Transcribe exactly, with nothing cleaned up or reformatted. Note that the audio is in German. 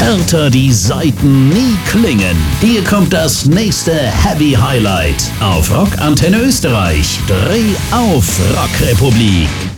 härter die Saiten nie klingen. Hier kommt das nächste Heavy Highlight auf Rock Antenne Österreich. Dreh auf Rock Republik.